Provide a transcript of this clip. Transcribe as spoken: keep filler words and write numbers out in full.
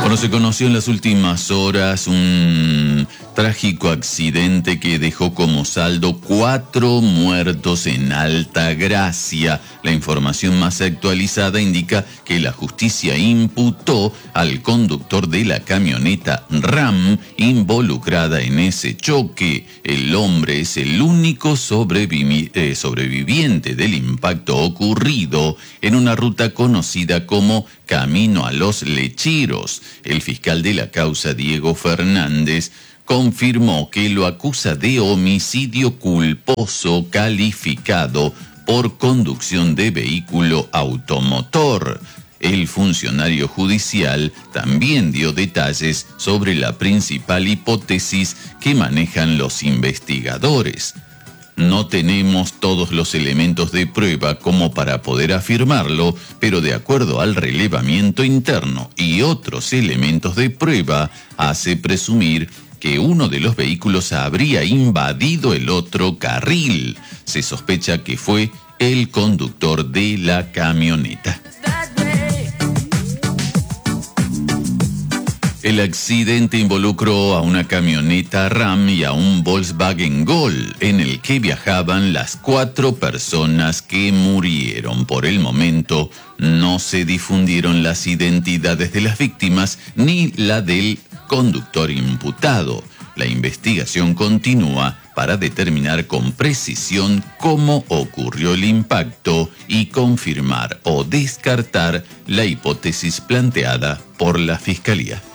Bueno, se conoció en las últimas horas un trágico accidente que dejó como saldo cuatro muertos en Altagracia. La información más actualizada indica que la justicia imputó al conductor de la camioneta RAM involucrada en ese choque. El hombre es el único sobrevivi- eh, sobreviviente del impacto ocurrido en una ruta conocida como Camino a los Lecheros. El fiscal de la causa, Diego Fernández, confirmó que lo acusa de homicidio culposo calificado por conducción de vehículo automotor. El funcionario judicial también dio detalles sobre la principal hipótesis que manejan los investigadores. No tenemos todos los elementos de prueba como para poder afirmarlo, pero de acuerdo al relevamiento interno y otros elementos de prueba, hace presumir que uno de los vehículos habría invadido el otro carril. Se sospecha que fue el conductor de la camioneta. El accidente involucró a una camioneta RAM y a un Volkswagen Gol, en el que viajaban las cuatro personas que murieron. Por el momento, no se difundieron las identidades de las víctimas ni la del conductor imputado. La investigación continúa para determinar con precisión cómo ocurrió el impacto y confirmar o descartar la hipótesis planteada por la Fiscalía.